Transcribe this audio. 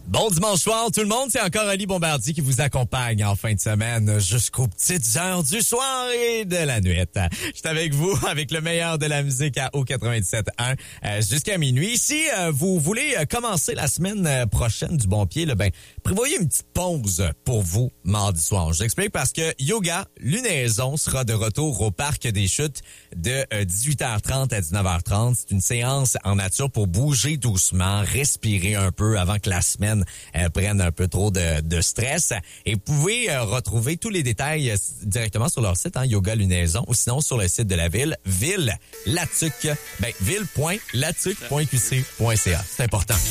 Bon dimanche soir tout le monde, c'est encore Ali Bombardier qui vous accompagne en fin de semaine jusqu'aux petites heures du soir et de la nuit. Je suis avec vous avec le meilleur de la musique à O87.1 jusqu'à minuit. Si vous voulez commencer la semaine prochaine du bon pied, prévoyez une petite pause pour vous mardi soir. Je vous explique parce que Yoga Lunaison sera de retour au Parc des Chutes de 18h30 à 19h30. C'est une séance en nature pour bouger doucement, respirer un peu avant que la semaine prenne un peu trop de stress. Et vous pouvez retrouver tous les détails directement sur leur site, Yoga Lunaison, ou sinon sur le site de la ville, ville.latuc.qc.ca. C'est important.